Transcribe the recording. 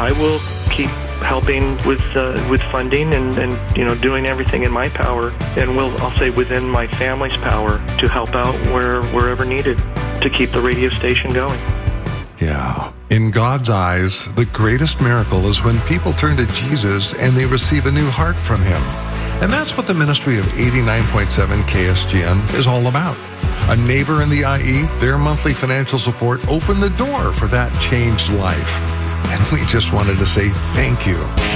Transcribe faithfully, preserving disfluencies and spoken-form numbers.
I will keep helping with uh, with funding and, and you know doing everything in my power, and will I'll say within my family's power to help out where wherever needed to keep the radio station going. Yeah. In God's eyes, the greatest miracle is when people turn to Jesus and they receive a new heart from Him. And that's what the ministry of eighty-nine point seven K S G N is all about. A neighbor in the I E, their monthly financial support opened the door for that changed life. And we just wanted to say thank you.